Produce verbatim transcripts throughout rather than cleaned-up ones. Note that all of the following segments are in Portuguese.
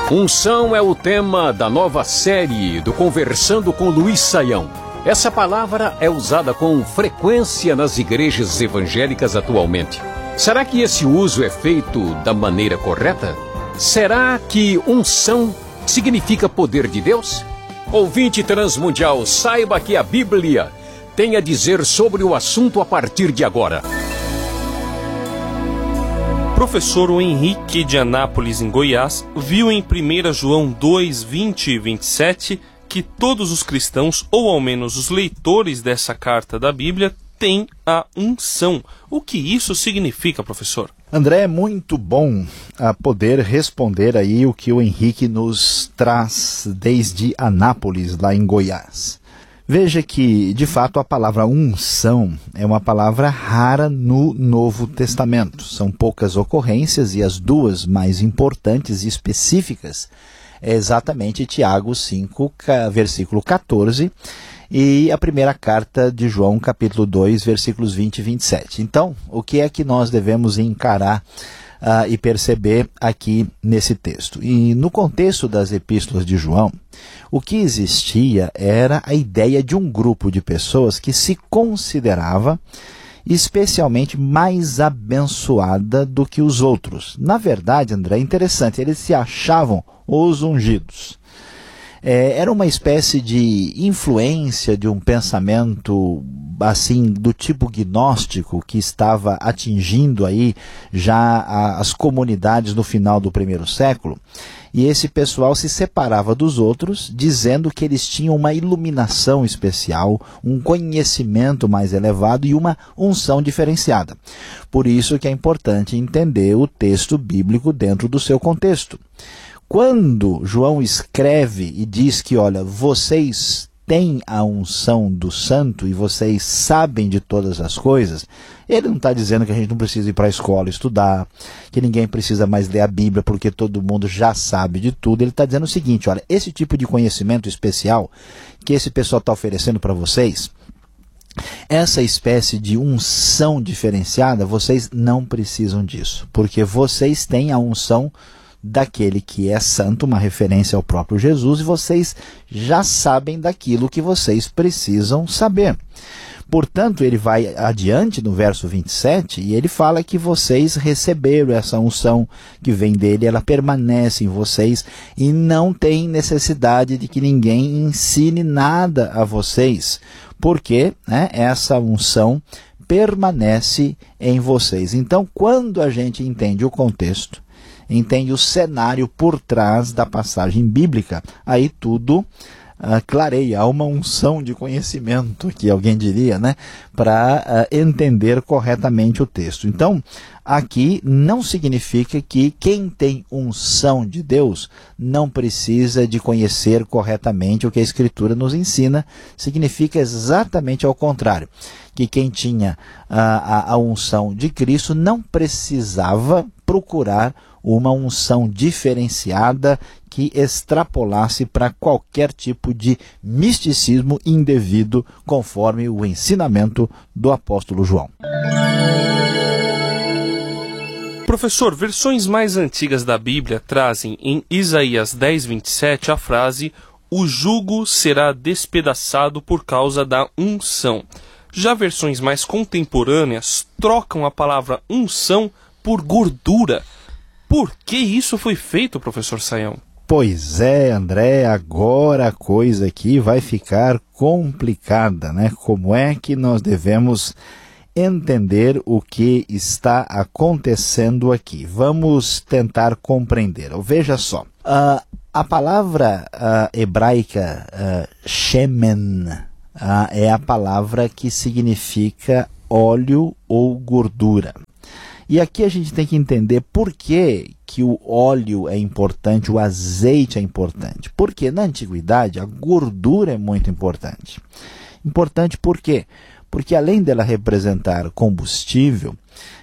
Unção é o tema da nova série do Conversando com Luiz Saião. Essa palavra é usada com frequência nas igrejas evangélicas atualmente. Será que esse uso é feito da maneira correta? Será que unção significa poder de Deus? Ouvinte transmundial, saiba que a Bíblia tem a dizer sobre o assunto a partir de agora. Professor Henrique de Anápolis, em Goiás, viu em primeira João dois, vinte e vinte e sete que todos os cristãos, ou ao menos os leitores dessa carta da Bíblia, têm a unção. O que isso significa, professor? André, é muito bom a poder responder aí o que o Henrique nos traz desde Anápolis, lá em Goiás. Veja que, de fato, a palavra unção é uma palavra rara no Novo Testamento. São poucas ocorrências e as duas mais importantes e específicas é exatamente Tiago cinco, versículo catorze, e a primeira carta de João, capítulo dois, versículos vinte e vinte e sete. Então, o que é que nós devemos encarar uh, e perceber aqui nesse texto? E no contexto das epístolas de João, o que existia era a ideia de um grupo de pessoas que se considerava especialmente mais abençoada do que os outros. Na verdade, André, é interessante, eles se achavam os ungidos. É, era uma espécie de influência de um pensamento assim do tipo gnóstico que estava atingindo aí já a, as comunidades no final do primeiro século. E esse pessoal se separava dos outros, dizendo que eles tinham uma iluminação especial, um conhecimento mais elevado e uma unção diferenciada. Por isso que é importante entender o texto bíblico dentro do seu contexto. Quando João escreve e diz que, olha, vocês têm a unção do santo e vocês sabem de todas as coisas, ele não está dizendo que a gente não precisa ir para a escola estudar, que ninguém precisa mais ler a Bíblia porque todo mundo já sabe de tudo. Ele está dizendo o seguinte, olha, esse tipo de conhecimento especial que esse pessoal está oferecendo para vocês, essa espécie de unção diferenciada, vocês não precisam disso, porque vocês têm a unção daquele que é santo, uma referência ao próprio Jesus, e vocês já sabem daquilo que vocês precisam saber. Portanto, ele vai adiante no verso vinte e sete e ele fala que vocês receberam essa unção que vem dele, ela permanece em vocês e não tem necessidade de que ninguém ensine nada a vocês, porque né, essa unção permanece em vocês. Então, quando a gente entende o contexto, entende o cenário por trás da passagem bíblica, aí tudo uh, clareia, há uma unção de conhecimento, que alguém diria, né, para uh, entender corretamente o texto. Então, aqui não significa que quem tem unção de Deus não precisa de conhecer corretamente o que a Escritura nos ensina, significa exatamente ao contrário, que quem tinha uh, a, a unção de Cristo não precisava procurar uma unção diferenciada que extrapolasse para qualquer tipo de misticismo indevido, conforme o ensinamento do apóstolo João. Professor, versões mais antigas da Bíblia trazem em Isaías dez, vinte e sete a frase "O jugo será despedaçado por causa da unção". Já versões mais contemporâneas trocam a palavra unção por gordura. Por que isso foi feito, professor Saião? Pois é, André, agora a coisa aqui vai ficar complicada, né? Como é que nós devemos entender o que está acontecendo aqui? Vamos tentar compreender. Veja só, uh, a palavra uh, hebraica uh, shemen uh, é a palavra que significa óleo ou gordura. E aqui a gente tem que entender por que, que o óleo é importante, o azeite é importante. Porque na antiguidade a gordura é muito importante. Importante por quê? Porque além dela representar combustível,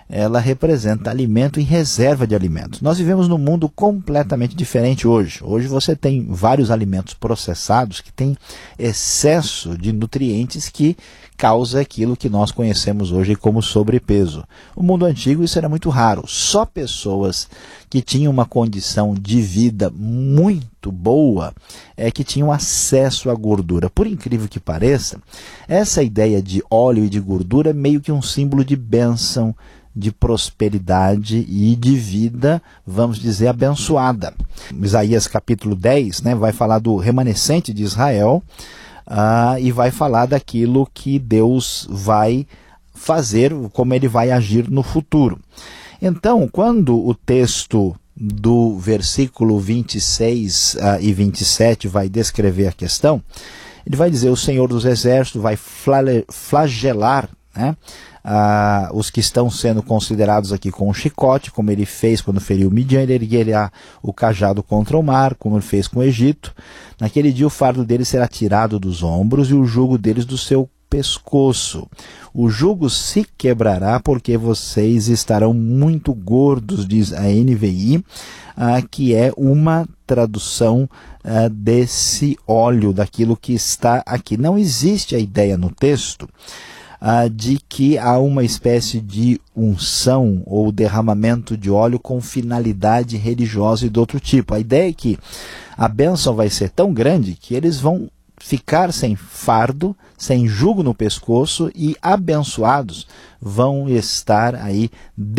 ela representa alimento em reserva de alimentos. Nós vivemos num mundo completamente diferente hoje. Hoje você tem vários alimentos processados que têm excesso de nutrientes que causa aquilo que nós conhecemos hoje como sobrepeso. No mundo antigo isso era muito raro. Só pessoas que tinham uma condição de vida muito boa é que tinham acesso à gordura. Por incrível que pareça, essa ideia de óleo e de gordura é meio que um símbolo de bênção, de prosperidade e de vida, vamos dizer, abençoada. Isaías capítulo dez, né, vai falar do remanescente de Israel, uh, e vai falar daquilo que Deus vai fazer, como ele vai agir no futuro. Então, quando o texto do versículo vinte e seis uh, e vinte e sete vai descrever a questão, ele vai dizer: o Senhor dos Exércitos vai flagelar, né, Uh, os que estão sendo considerados aqui com um chicote, como ele fez quando feriu Midian. Ele erguerá o cajado contra o mar, como ele fez com o Egito. Naquele dia o fardo deles será tirado dos ombros e o jugo deles do seu pescoço. O jugo se quebrará porque vocês estarão muito gordos, diz a N V I, uh, que é uma tradução uh, desse óleo, daquilo que está aqui. Não existe a ideia no texto Uh, de que há uma espécie de unção ou derramamento de óleo com finalidade religiosa e de outro tipo. A ideia é que a bênção vai ser tão grande que eles vão ficar sem fardo, sem jugo no pescoço, e abençoados vão estar aí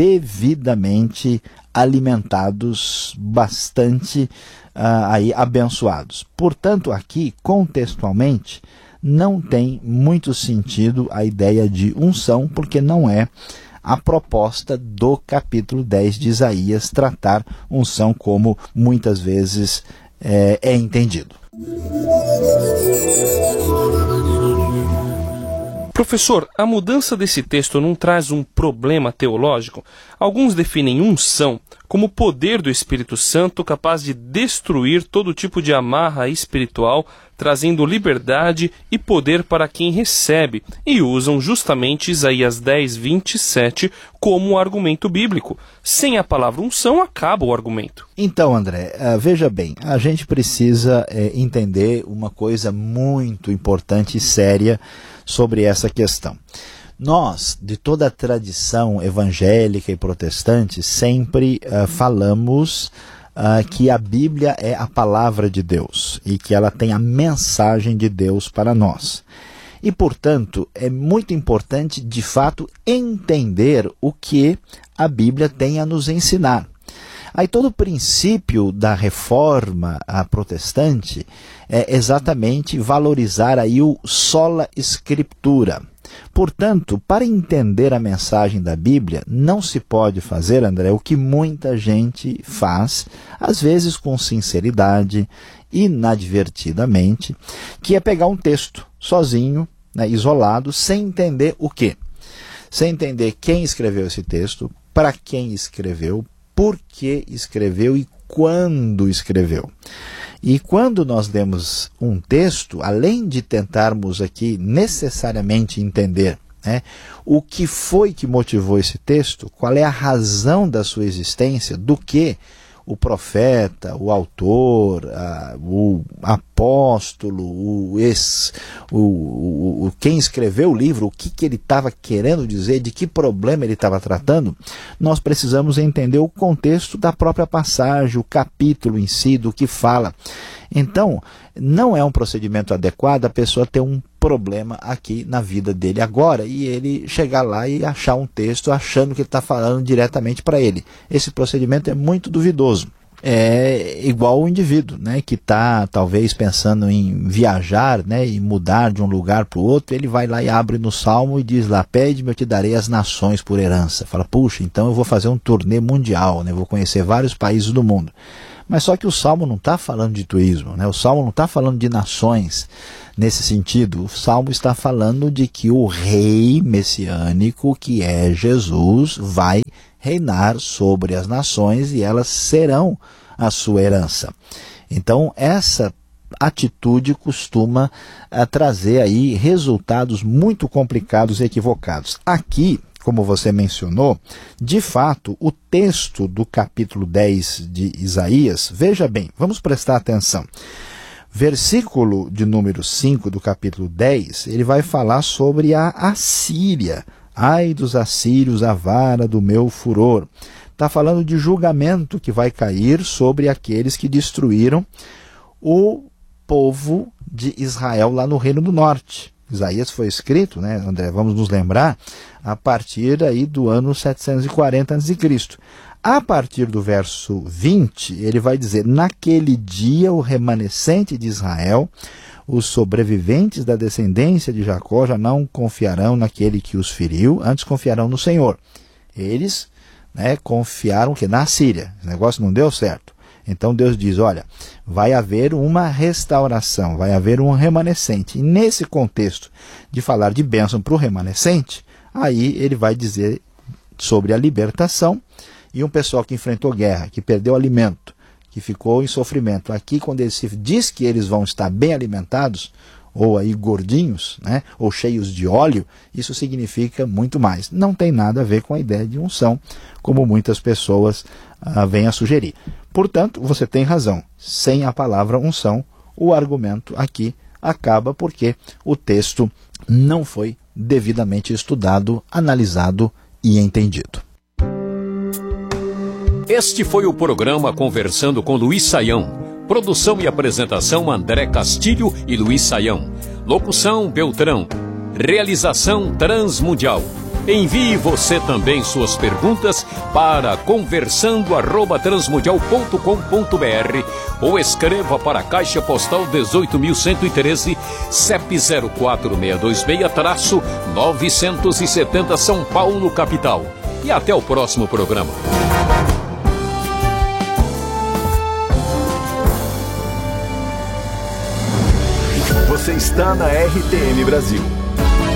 devidamente alimentados, bastante uh, aí abençoados. Portanto, aqui, contextualmente, não tem muito sentido a ideia de unção, porque não é a proposta do capítulo dez de Isaías tratar unção como muitas vezes é, é entendido. Professor, a mudança desse texto não traz um problema teológico? Alguns definem unção como poder do Espírito Santo capaz de destruir todo tipo de amarra espiritual, trazendo liberdade e poder para quem recebe, e usam justamente Isaías dez, vinte e sete como argumento bíblico. Sem a palavra unção, acaba o argumento. Então, André, uh, veja bem, a gente precisa é, entender uma coisa muito importante e séria sobre essa questão. Nós, de toda a tradição evangélica e protestante, sempre uh, falamos uh, que a Bíblia é a palavra de Deus e que ela tem a mensagem de Deus para nós. E, portanto, é muito importante, de fato, entender o que a Bíblia tem a nos ensinar. Aí todo o princípio da reforma a protestante é exatamente valorizar aí o sola scriptura. Portanto, para entender a mensagem da Bíblia, não se pode fazer, André, o que muita gente faz, às vezes com sinceridade, inadvertidamente, que é pegar um texto sozinho, né, isolado, sem entender o quê? Sem entender quem escreveu esse texto, para quem escreveu, por que escreveu e quando escreveu. E quando nós lemos um texto, além de tentarmos aqui necessariamente entender, né, o que foi que motivou esse texto, qual é a razão da sua existência, do que o profeta, o autor, a, o apóstolo, o, ex, o, o, o, quem escreveu o livro, o que, que ele estava querendo dizer, de que problema ele estava tratando, nós precisamos entender o contexto da própria passagem, o capítulo em si, do que fala. Então, não é um procedimento adequado a pessoa ter um problema aqui na vida dele agora e ele chegar lá e achar um texto achando que ele está falando diretamente para ele. Esse procedimento é muito duvidoso. É igual o indivíduo, né, que está talvez pensando em viajar, né, e mudar de um lugar para o outro. Ele vai lá e abre no Salmo e diz lá: pede-me, eu te darei as nações por herança. Fala, puxa, então eu vou fazer um turnê mundial, né, vou conhecer vários países do mundo. Mas só que o Salmo não está falando de turismo, né? O Salmo não está falando de nações nesse sentido. O Salmo está falando de que o rei messiânico, que é Jesus, vai reinar sobre as nações e elas serão a sua herança. Então, essa atitude costuma uh, trazer aí resultados muito complicados e equivocados. Aqui, como você mencionou, de fato, o texto do capítulo dez de Isaías, veja bem, vamos prestar atenção. Versículo de número cinco do capítulo dez, ele vai falar sobre a Assíria. Ai dos assírios, a vara do meu furor. Está falando de julgamento que vai cair sobre aqueles que destruíram o povo de Israel lá no Reino do Norte. Isaías foi escrito, né, André, vamos nos lembrar, a partir aí do ano setecentos e quarenta antes de Cristo. A partir do verso vinte, ele vai dizer, naquele dia o remanescente de Israel, os sobreviventes da descendência de Jacó já não confiarão naquele que os feriu, antes confiarão no Senhor. Eles, né, confiaram que na Síria, esse negócio não deu certo. Então Deus diz, olha, vai haver uma restauração, vai haver um remanescente. E nesse contexto de falar de bênção para o remanescente, aí ele vai dizer sobre a libertação e um pessoal que enfrentou guerra, que perdeu alimento, que ficou em sofrimento. Aqui, quando ele se diz que eles vão estar bem alimentados, ou aí gordinhos, né, ou cheios de óleo, isso significa muito mais. Não tem nada a ver com a ideia de unção, como muitas pessoas ah, vêm a sugerir. Portanto, você tem razão. Sem a palavra unção, o argumento aqui acaba porque o texto não foi devidamente estudado, analisado e entendido. Este foi o programa Conversando com Luiz Saião. Produção e apresentação André Castilho e Luiz Saião. Locução Beltrão. Realização Transmundial. Envie você também suas perguntas para conversando arroba transmundial ponto com ponto br ou escreva para a Caixa Postal dezoito mil cento e treze, C E P zero quatro seis dois seis, novecentos e setenta São Paulo, capital. E até o próximo programa. Você está na R T M Brasil.